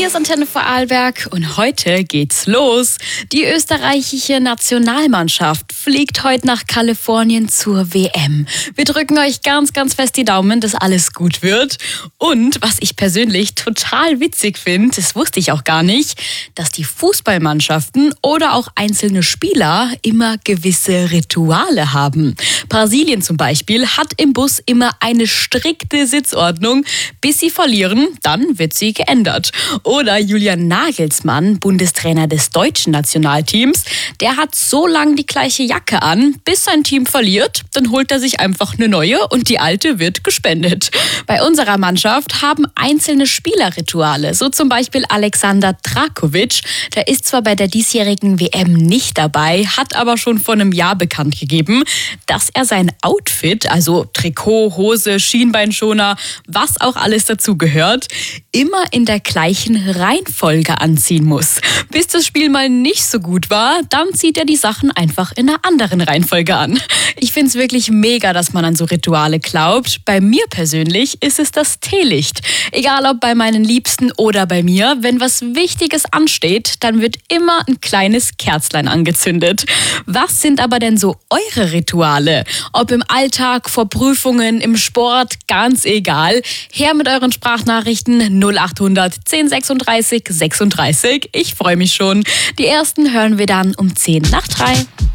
Hier ist Antenne Vorarlberg und heute geht's los. Die österreichische Nationalmannschaft fliegt heute nach Kalifornien zur WM. Wir drücken euch ganz, ganz fest die Daumen, dass alles gut wird. Und was ich persönlich total witzig finde, das wusste ich auch gar nicht, dass die Fußballmannschaften oder auch einzelne Spieler immer gewisse Rituale haben. Brasilien zum Beispiel hat im Bus immer eine strikte Sitzordnung. Bis sie verlieren, dann wird sie geändert. Oder Julian Nagelsmann, Bundestrainer des deutschen Nationalteams, der hat so lange die gleiche Jacke an, bis sein Team verliert. Dann holt er sich einfach eine neue und die alte wird gespendet. Bei unserer Mannschaft haben einzelne Spieler Rituale. So zum Beispiel Alexander Trakovic. Der ist zwar bei der diesjährigen WM nicht dabei, hat aber schon vor einem Jahr bekannt gegeben, dass er sein Outfit, also Trikot, Hose, Schienbeinschoner, was auch alles dazugehört, immer in der gleichen Reihenfolge anziehen muss. Bis das Spiel mal nicht so gut war, dann zieht er die Sachen einfach in einer anderen Reihenfolge an. Ich finde es wirklich mega, dass man an so Rituale glaubt. Bei mir persönlich ist es das Teelicht. Egal ob bei meinen Liebsten oder bei mir, wenn was Wichtiges ansteht, dann wird immer ein kleines Kerzlein angezündet. Was sind aber denn so eure Rituale? Ob im Alltag, vor Prüfungen, im Sport, ganz egal. Her mit euren Sprachnachrichten 0800 1036 36. Ich freue mich schon. Die ersten hören wir dann um 10 nach 3.